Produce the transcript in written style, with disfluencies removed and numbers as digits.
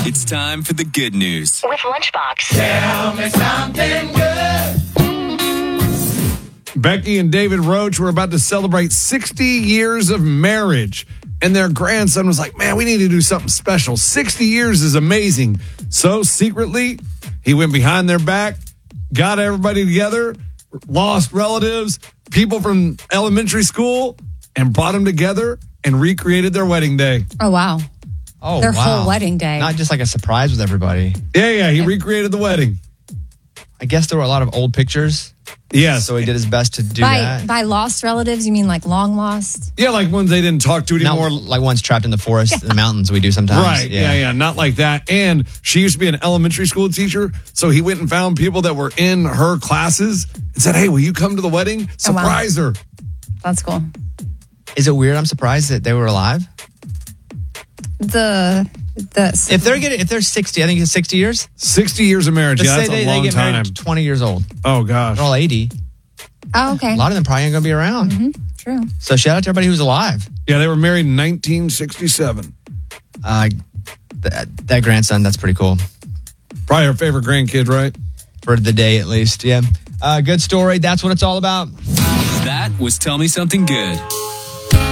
It's time for the good news with Lunchbox. Tell me something good. Becky and David Roach were about to celebrate 60 years of marriage. And their grandson was like, man, we need to do something special. 60 years is amazing. So secretly, he went behind their back, got everybody together, lost relatives, people from elementary school, and brought them together and recreated their wedding day. Oh, wow. Oh, Their wow. whole wedding day. Not just like a surprise with everybody. Yeah, he recreated the wedding. I guess there were a lot of old pictures. Yes. So he did his best to do that. By lost relatives, you mean like long lost? Yeah, like ones they didn't talk to anymore. Not like ones trapped in the forest, in the mountains we do sometimes. Right, yeah, not like that. And she used to be an elementary school teacher, so he went and found people that were in her classes and said, hey, will you come to the wedding? Surprise her. That's cool. Is it weird? I'm surprised that they were alive. If they're 60, I think it's 60 years. 60 years of marriage. Let's Yeah, say that's a they long get time. married 20 years old. Oh, gosh. They're all 80. Oh, okay. A lot of them probably ain't going to be around. Mm-hmm. True. So shout out to everybody who's alive. Yeah, they were married in 1967. That grandson, that's pretty cool. Probably her favorite grandkid, right? For the day, at least, yeah. Good story. That's what it's all about. That was Tell Me Something Good.